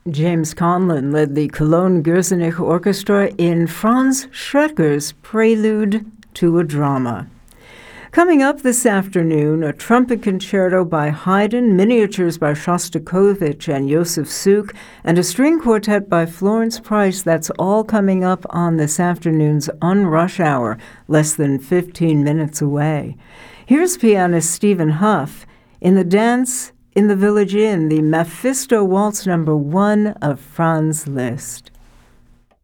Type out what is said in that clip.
James Conlon led the Cologne Gürzenich Orchestra in Franz Schrecker's Prelude to a Drama. Coming up this afternoon, a trumpet concerto by Haydn, miniatures by Shostakovich and Josef Suk, and a string quartet by Florence Price. That's all coming up on this afternoon's Unrush Hour, less than 15 minutes away. Here's pianist Stephen Huff in the Dance in the Village Inn, the Mephisto Waltz No. 1 of Franz Liszt.